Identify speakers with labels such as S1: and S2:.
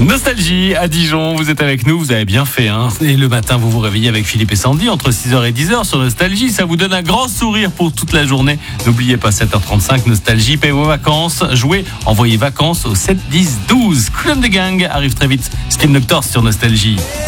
S1: Nostalgie à Dijon, vous êtes avec nous, vous avez bien fait. Et le matin, vous vous réveillez avec Philippe et Sandy entre 6h et 10h sur Nostalgie. Ça vous donne un grand sourire pour toute la journée. N'oubliez pas 7h35, Nostalgie, paye vos vacances. Jouez, envoyez vacances au 7 10 12. Cool and the Gang arrive très vite. Skin Doctors sur Nostalgie.